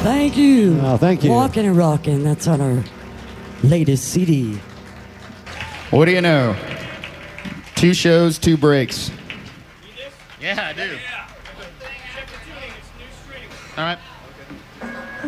Thank you. Oh, thank you. Walking and Rocking. That's on our latest CD. What do you know? 2 shows, 2 breaks. Yeah, I do. All right.